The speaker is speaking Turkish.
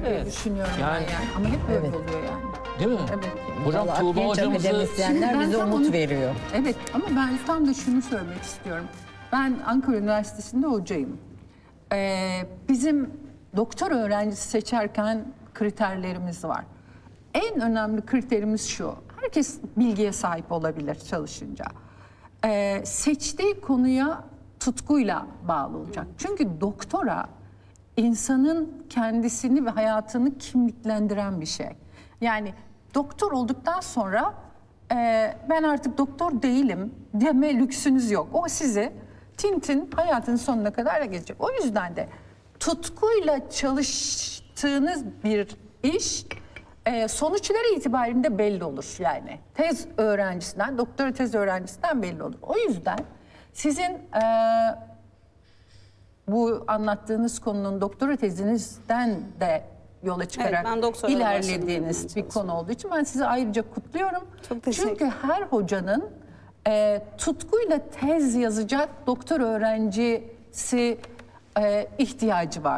diye düşünüyorum Yani- ben yani. Ama hep böyle Evet. oluyor yani. Değil mi? Evet. Hocam Vallahi Tuğba genç hocamızı... akademisyenler Şimdi ben bize tam umut onu- veriyor. Evet ama ben tam da şunu söylemek istiyorum. Ben Ankara Üniversitesi'nde hocayım. Bizim doktor öğrencisi seçerken kriterlerimiz var. En önemli kriterimiz şu. Herkes bilgiye sahip olabilir çalışınca. Seçtiği konuya tutkuyla bağlı olacak. Çünkü doktora insanın kendisini ve hayatını kimliklendiren bir şey. Yani doktor olduktan sonra ben artık doktor değilim deme lüksünüz yok. O sizi tintin hayatın sonuna kadar da gelecek. O yüzden de tutkuyla çalıştığınız bir iş sonuçları itibariyle belli olur yani. Tez öğrencisinden, doktora tez öğrencisinden belli olur. O yüzden sizin bu anlattığınız konunun doktora tezinizden de yola çıkarak ben doktora ilerlediğiniz başladım bir konu olduğu için ben sizi ayrıca kutluyorum. Çok teşekkür Çünkü her hocanın tutkuyla tez yazacak doktor öğrencisi ihtiyacı var.